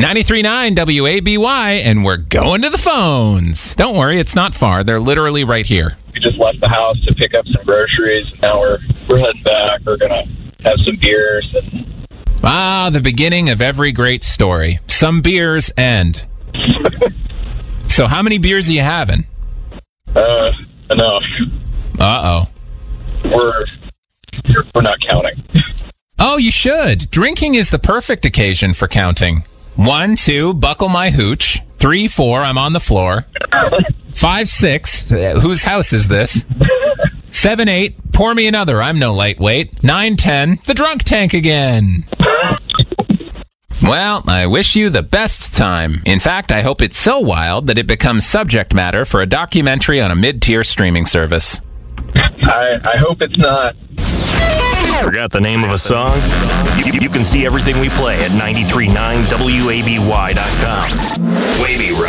93.9 WABY, and we're going to the phones. Don't worry, it's not far. They're literally right here. We just left the house to pick up some groceries, and now we're heading back. We're going to have some beers. The beginning of every great story. Some beers end. So how many beers are you having? Enough. Uh-oh. We're not counting. Oh, you should. Drinking is the perfect occasion for counting. 1, 2, buckle my hooch. 3, 4, I'm on the floor. 5, 6, whose house is this? 7, 8, pour me another, I'm no lightweight. 9, 10, the drunk tank again. Well, I wish you the best time. In fact, I hope it's so wild that it becomes subject matter for a documentary on a mid-tier streaming service. I hope it's not. Forgot the name of a song? You can see everything we play at 93.9WABY.com. Wavy Rock.